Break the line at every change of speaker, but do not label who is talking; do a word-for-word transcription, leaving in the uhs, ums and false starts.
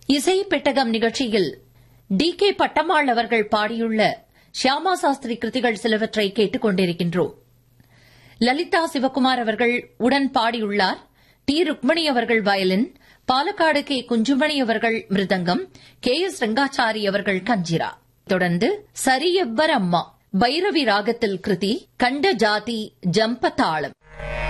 இசை பெட்டகம் நிகழ்ச்சியில் டி கே பட்டம்மாள் அவர்கள் பாடியுள்ள ஷியாமா சாஸ்திரி கிருதிகள் சிலவற்றை கேட்டுக் கொண்டிருக்கின்றோம். லலிதா சிவகுமார் அவர்கள் உடன் பாடியுள்ளார். டி ருக்மணி அவர்கள் வயலின், பாலக்காடு கே குஞ்சுமணி அவர்கள் மிருதங்கம், கே எஸ் ரங்காச்சாரி அவர்கள் கஞ்சிரா. தொடர்ந்து சரியவ்வர அம்மா பைரவி ராகத்தில் கிருதி கண்ட ஜாதி ஜம்பதாளம்.